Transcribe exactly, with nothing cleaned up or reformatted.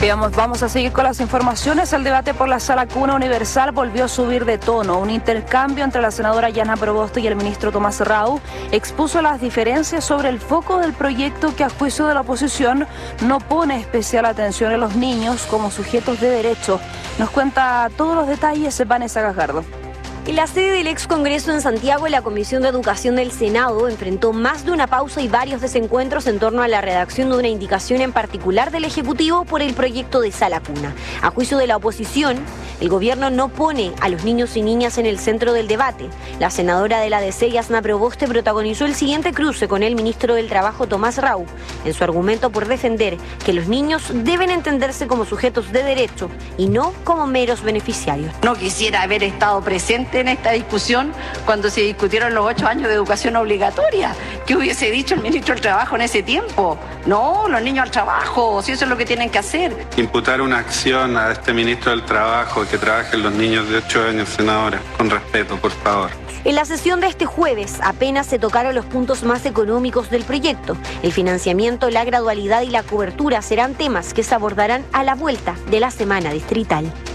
Y vamos, vamos a seguir con las informaciones. El debate por la sala cuna universal volvió a subir de tono. Un intercambio entre la senadora Yana Proboste y el ministro Tomás Rau expuso las diferencias sobre el foco del proyecto que, a juicio de la oposición, no pone especial atención a los niños como sujetos de derecho. Nos cuenta todos los detalles Vanessa Gajardo. En la sede del ex Congreso en Santiago, la Comisión de Educación del Senado enfrentó más de una pausa y varios desencuentros en torno a la redacción de una indicación en particular del Ejecutivo por el proyecto de sala cuna. A juicio de la oposición, el gobierno no pone a los niños y niñas en el centro del debate. La senadora de la D C, Yana Proboste, protagonizó el siguiente cruce con el ministro del Trabajo, Tomás Rau, en su argumento por defender que los niños deben entenderse como sujetos de derecho y no como meros beneficiarios. No quisiera haber estado presente en esta discusión cuando se discutieron los ocho años de educación obligatoria. ¿Qué hubiese dicho el ministro del Trabajo en ese tiempo? No, los niños al trabajo, si eso es lo que tienen que hacer. Imputar una acción a este ministro del Trabajo que trabajen los niños de ocho años, senadora, con respeto, por favor. En la sesión de este jueves apenas se tocaron los puntos más económicos del proyecto. El financiamiento, la gradualidad y la cobertura serán temas que se abordarán a la vuelta de la semana distrital.